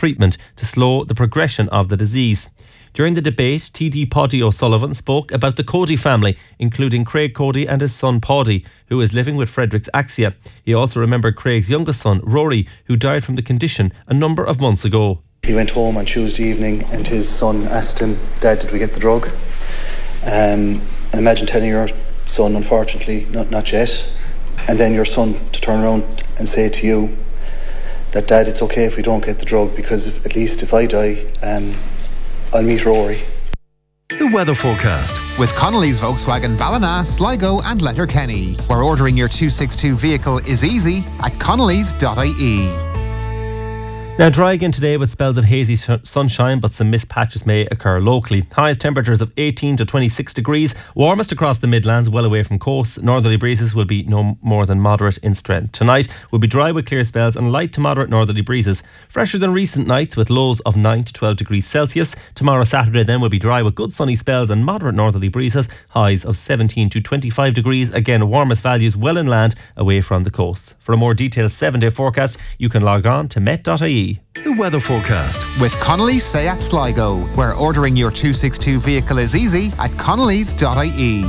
treatment to slow the progression of the disease. During the debate, TD Paddy O'Sullivan spoke about the Cody family, including Craig Cody and his son Paddy, who is living with Frederick's axia. He also remembered Craig's youngest son, Rory, who died from the condition a number of months ago. He went home on Tuesday evening and his son asked him, "Dad, did we get the drug?" And imagine telling your son, unfortunately, not yet. And then your son to turn around and say to you that, "Dad, it's okay if we don't get the drug, because at least if I die, I'll meet Rory." The weather forecast with Connolly's Volkswagen Ballina, Sligo and Letterkenny, where ordering your 262 vehicle is easy at connolly's.ie. Now, dry again today with spells of hazy sunshine, but some mist patches may occur locally. Highest temperatures of 18 to 26 degrees, warmest across the Midlands, well away from coasts. Northerly breezes will be no more than moderate in strength. Tonight will be dry with clear spells and light to moderate northerly breezes. Fresher than recent nights with lows of 9 to 12 degrees Celsius. Tomorrow, Saturday, then will be dry with good sunny spells and moderate northerly breezes. Highs of 17 to 25 degrees. Again, warmest values well inland, away from the coasts. For a more detailed 7-day forecast, you can log on to met.ie. The weather forecast with Connolly's Seat Sligo, where ordering your 262 vehicle is easy at connolly's.ie.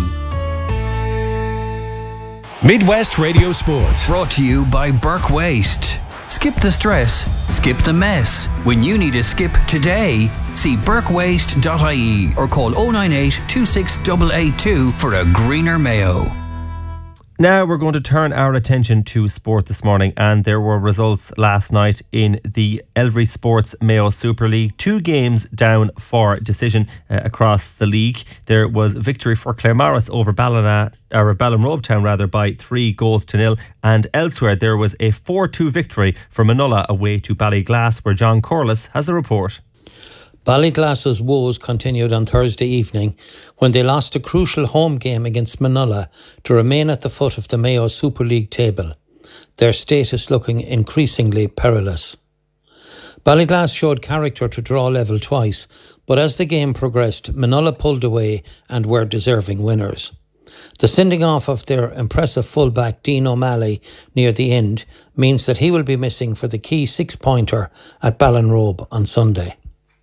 Midwest Radio Sports, brought to you by Burke Waste. Skip the stress, skip the mess. When you need a skip today, see burkewaste.ie or call 098 26882 for a greener Mayo. Now we're going to turn our attention to sport this morning, and there were results last night in the Elvery Sports Mayo Super League. 2 games down for decision across the league. There was victory for Claremorris over Ballinrobe Town by 3-0, and elsewhere there was a 4-2 victory for Manola away to Ballyglass, where John Corliss has the report. Ballyglass's woes continued on Thursday evening when they lost a crucial home game against Manola to remain at the foot of the Mayo Super League table, their status looking increasingly perilous. Ballyglass showed character to draw level twice, but as the game progressed, Manola pulled away and were deserving winners. The sending off of their impressive fullback Dean O'Malley near the end means that he will be missing for the key 6-pointer at Ballinrobe on Sunday.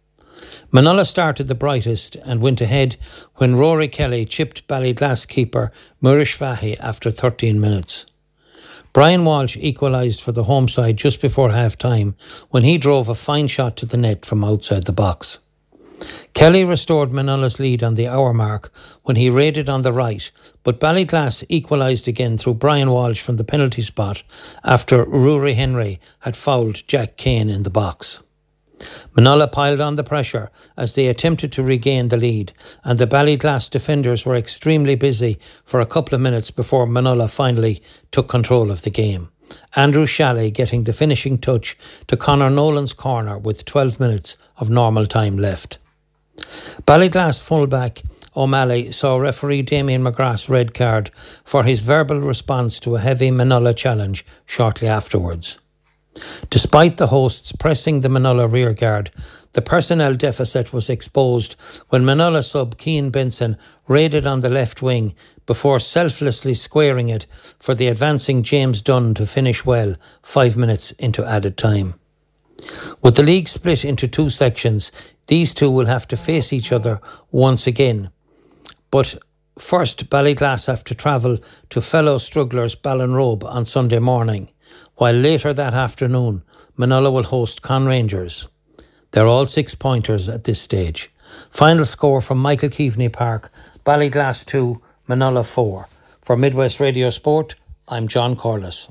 Manola started the brightest and went ahead when Rory Kelly chipped Ballyglass keeper Murish Fahy after 13 minutes. Brian Walsh equalised for the home side just before half-time when he drove a fine shot to the net from outside the box. Kelly restored Manola's lead on the hour mark when he raided on the right, but Ballyglass equalised again through Brian Walsh from the penalty spot after Rory Henry had fouled Jack Kane in the box. Manola piled on the pressure as they attempted to regain the lead, and the Ballyglass defenders were extremely busy for a couple of minutes before Manola finally took control of the game. Andrew Shalley getting the finishing touch to Conor Nolan's corner with 12 minutes of normal time left. Ballyglass fullback O'Malley saw referee Damien McGrath's red card for his verbal response to a heavy Manola challenge shortly afterwards. Despite the hosts pressing the Manola rearguard, the personnel deficit was exposed when Manola sub Cian Benson raided on the left wing before selflessly squaring it for the advancing James Dunn to finish well 5 minutes into added time. With the league split into 2 sections, these two will have to face each other once again. But first, Ballyglass have to travel to fellow strugglers Ballinrobe on Sunday morning, while later that afternoon, Manola will host Conrangers. They're all 6-pointers at this stage. Final score from Michael Keaveney Park, Ballyglass 2, Manola 4. For Midwest Radio Sport, I'm John Corliss.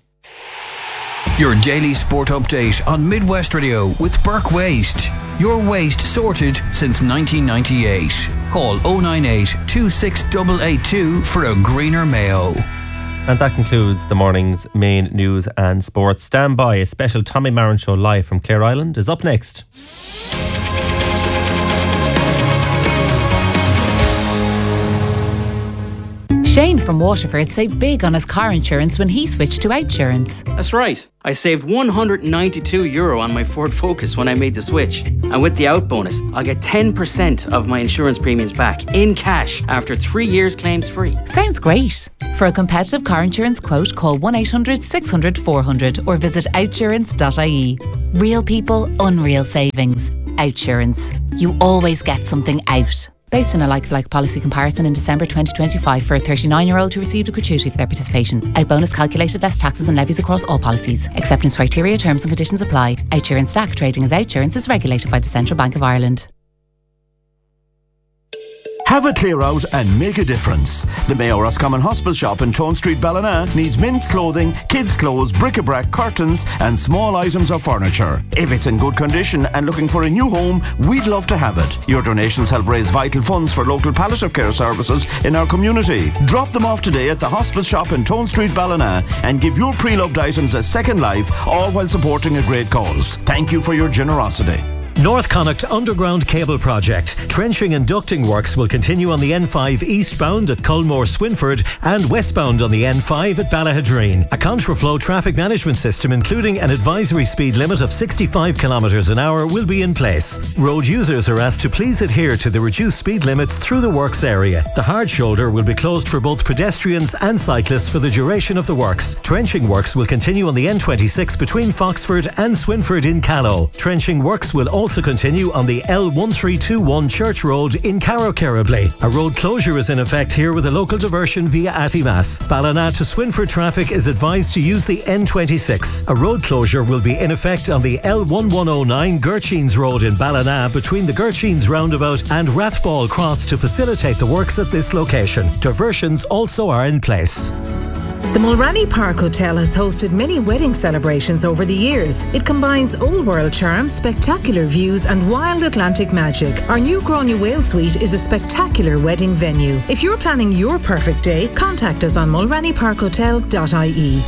Your daily sport update on Midwest Radio with Burke Waste. Your waste sorted since 1998. Call 098 26882 for a greener Mayo. And that concludes the morning's main news and sports. Stand by, a special Tommy Marin show live from Clare Island is up next. Shane from Waterford saved big on his car insurance when he switched to Outsurance. That's right. I saved €192 on my Ford Focus when I made the switch. And with the Out bonus, I'll get 10% of my insurance premiums back in cash after 3 years claims free. Sounds great. For a competitive car insurance quote, call 1800 600 400 or visit outsurance.ie. Real people, unreal savings. Outsurance. You always get something out. Based on a like-for-like policy comparison in December 2025 for a 39-year-old who received a gratuity for their participation. Out bonus calculated less taxes and levies across all policies. Acceptance criteria, terms and conditions apply. Outsurance DAC trading as Outsurance is regulated by the Central Bank of Ireland. Have a clear out and make a difference. The Mayo Roscommon Hospice shop in Tone Street, Ballina needs men's clothing, kids' clothes, bric-a-brac, curtains and small items of furniture. If it's in good condition and looking for a new home, we'd love to have it. Your donations help raise vital funds for local palliative care services in our community. Drop them off today at the Hospice shop in Tone Street, Ballina and give your pre-loved items a second life, all while supporting a great cause. Thank you for your generosity. North Connacht Underground Cable Project. Trenching and ducting works will continue on the N5 eastbound at Culmore Swinford and westbound on the N5 at Ballahadreen. A contraflow traffic management system including an advisory speed limit of 65 km an hour will be in place. Road users are asked to please adhere to the reduced speed limits through the works area. The hard shoulder will be closed for both pedestrians and cyclists for the duration of the works. Trenching works will continue on the N26 between Foxford and Swinford in Callow. Trenching works will also continue on the L1321 Church Road in Carrow-Kerribley. A road closure is in effect here with a local diversion via Attimas. Ballina to Swinford traffic is advised to use the N26. A road closure will be in effect on the L1109 Gurcheens Road in Ballina between the Gurcheens roundabout and Rathball Cross to facilitate the works at this location. Diversions also are in place. The Mulranny Park Hotel has hosted many wedding celebrations over the years. It combines old world charm, spectacular views and wild Atlantic magic. Our new Grania Whale Suite is a spectacular wedding venue. If you're planning your perfect day, contact us on mulrannyparkhotel.ie.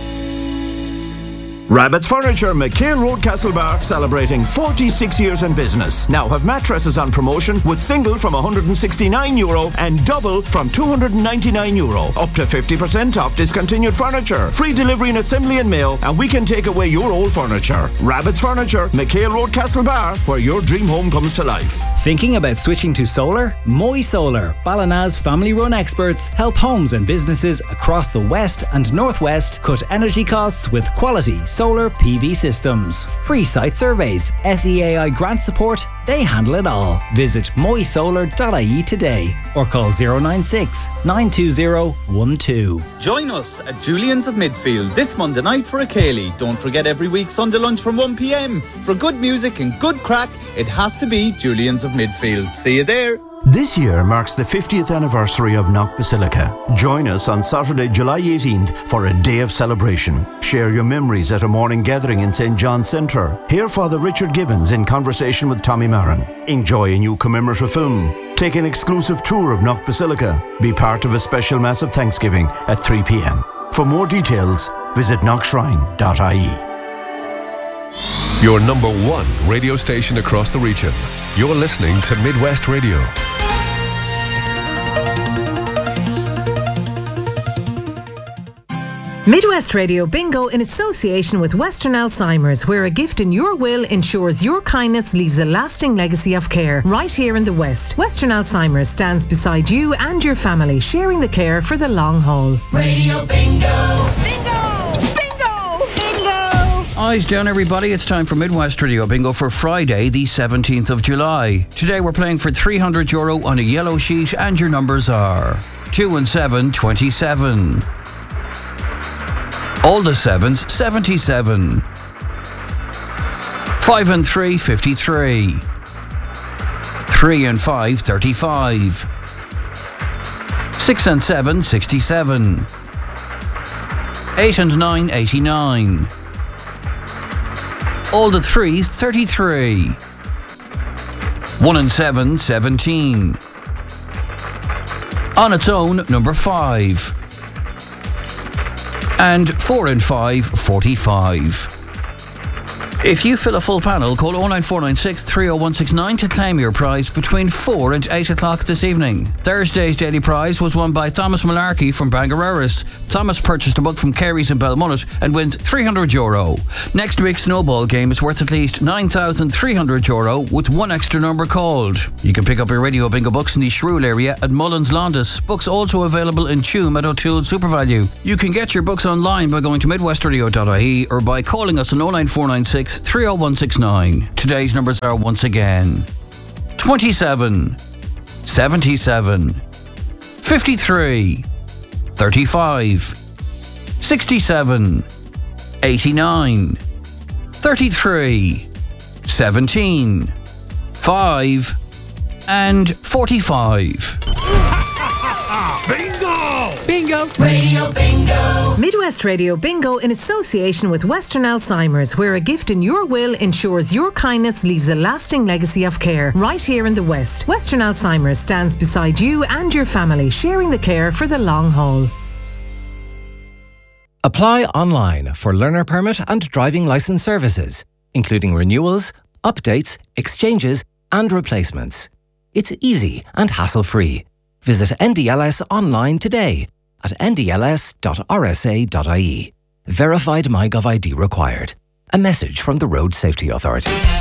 Rabbit's Furniture, McHale Road, Castlebar, celebrating 46 years in business. Now have mattresses on promotion with single from €169 and double from €299. Up to 50% off discontinued furniture. Free delivery and assembly in Mayo, and we can take away your old furniture. Rabbit's Furniture, McHale Road, Castlebar, where your dream home comes to life. Thinking about switching to solar? Moy Solar, Ballina's family-run experts, help homes and businesses across the west and northwest cut energy costs with quality solar PV systems. Free site surveys, SEAI grant support, they handle it all. Visit moysolar.ie today or call 096 920 12. Join us at Julian's of Midfield this Monday night for a Cayley. Don't forget every week Sunday lunch from 1 p.m. For good music and good crack, it has to be Julian's of Midfield. See you there. This year marks the 50th anniversary of Knock Basilica. Join us on Saturday, July 18th for a day of celebration. Share your memories at a morning gathering in St. John's Centre. Hear Father Richard Gibbons in conversation with Tommy Marin. Enjoy a new commemorative film. Take an exclusive tour of Knock Basilica. Be part of a special Mass of Thanksgiving at 3 p.m. For more details, visit knockshrine.ie. Your number one radio station across the region. You're listening to Midwest Radio. Midwest Radio Bingo in association with Western Alzheimer's, where a gift in your will ensures your kindness leaves a lasting legacy of care right here in the West. Western Alzheimer's stands beside you and your family, sharing the care for the long haul. Radio Bingo! Eyes down, everybody. It's time for Midwest Radio Bingo for Friday, the 17th of July. Today we're playing for €300 on a yellow sheet, and your numbers are 2 and 7, 27. All the 7s, 77. 5 and 3, 53. 3 and 5, 35. 6 and 7, 67. 8 and 9, 89. All the 3s, 33. 1 and 7, 17. On its own, number 5. And 4 and 5, 45. If you fill a full panel, call 09496 30169 to claim your prize between 4 and 8 o'clock this evening. Thursday's daily prize was won by Thomas Malarkey from Bangareras. Thomas purchased a book from Carey's in Belmunnet and wins €300. Next week's snowball game is worth at least €9,300 with one extra number called. You can pick up your Radio Bingo books in the Shrewell area at Mullins Londis. Books also available in Tuam at O'Toole SuperValue. You can get your books online by going to midwestradio.ie or by calling us on 09496 30169. Today's numbers are once again 27, 77, 53, 35, 67, 89, 33, 17, 5 and 45. Bingo! Bingo! Radio Bingo! Midwest Radio Bingo in association with Western Alzheimer's, where a gift in your will ensures your kindness leaves a lasting legacy of care right here in the West. Western Alzheimer's stands beside you and your family, sharing the care for the long haul. Apply online for learner permit and driving licence services, including renewals, updates, exchanges and replacements. It's easy and hassle-free. Visit NDLS online today at ndls.rsa.ie. Verified MyGov ID required. A message from the Road Safety Authority.